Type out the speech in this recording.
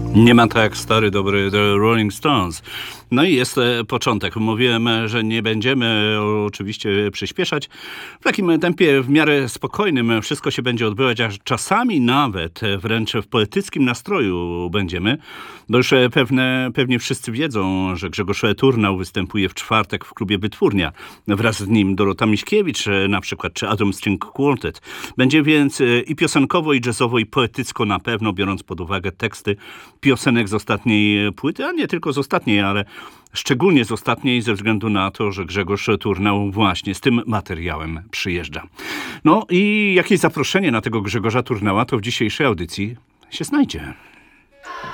Nie ma tak stary, dobry The Rolling Stones. No i jest początek. Mówiłem, że nie będziemy oczywiście przyspieszać. W takim tempie w miarę spokojnym wszystko się będzie odbywać, aż czasami nawet wręcz w poetyckim nastroju będziemy. Bo już pewnie wszyscy wiedzą, że Grzegorz Turnał występuje w czwartek w klubie Wytwórnia. Wraz z nim Dorota Miśkiewicz na przykład, czy Adam String Quartet. Będzie więc i piosenkowo, i jazzowo, i poetycko na pewno, biorąc pod uwagę teksty piosenek z ostatniej płyty, a nie tylko z ostatniej, ale szczególnie z ostatniej ze względu na to, że Grzegorz Turnał właśnie z tym materiałem przyjeżdża. No i jakieś zaproszenie na tego Grzegorza Turnała to w dzisiejszej audycji się znajdzie.